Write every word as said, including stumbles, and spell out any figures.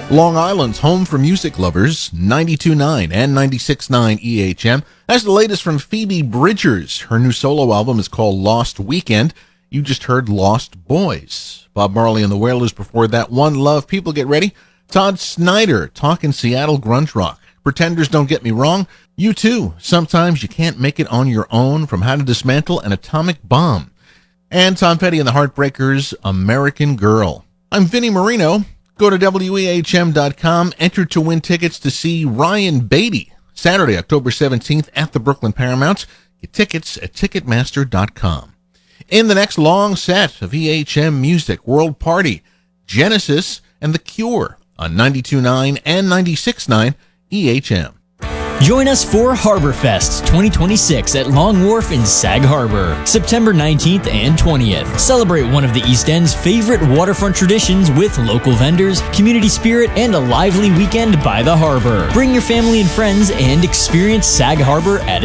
Long Island's home for music lovers, ninety-two point nine and ninety-six point nine E H M. That's the latest from Phoebe Bridgers. Her new solo album is called Lost Weekend. You just heard Lost Boys. Bob Marley and the Wailers before that. One Love. People get ready. Todd Snyder, talking Seattle grunge rock. Pretenders, Don't Get Me Wrong. You too. Sometimes you can't make it on your own, from How to Dismantle an Atomic Bomb. And Tom Petty and the Heartbreakers, American Girl. I'm Vinnie Marino. Go to W E H M dot com. Enter to win tickets to see Ryan Beatty Saturday, October seventeenth at the Brooklyn Paramount. Get tickets at Ticketmaster dot com. In the next long set of E H M Music World Party, Genesis and The Cure on ninety-two point nine and ninety-six point nine E H M. Join us for HarborFest twenty twenty-six at Long Wharf in Sag Harbor, September nineteenth and twentieth. Celebrate one of the East End's favorite waterfront traditions with local vendors, community spirit, and a lively weekend by the harbor. Bring your family and friends and experience Sag Harbor at